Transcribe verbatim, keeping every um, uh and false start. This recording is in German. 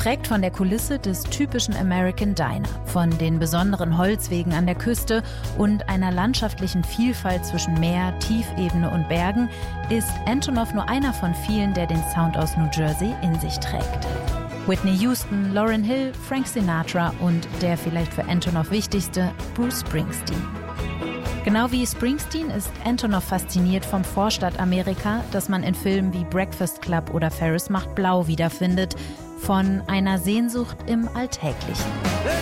Geprägt von der Kulisse des typischen American Diner, von den besonderen Holzwegen an der Küste und einer landschaftlichen Vielfalt zwischen Meer, Tiefebene und Bergen, ist Antonoff nur einer von vielen, der den Sound aus New Jersey in sich trägt. Whitney Houston, Lauryn Hill, Frank Sinatra und der vielleicht für Antonoff wichtigste, Bruce Springsteen. Genau wie Springsteen ist Antonoff fasziniert vom Vorstadt-Amerika, das man in Filmen wie Breakfast Club oder Ferris macht blau wiederfindet, von einer Sehnsucht im Alltäglichen.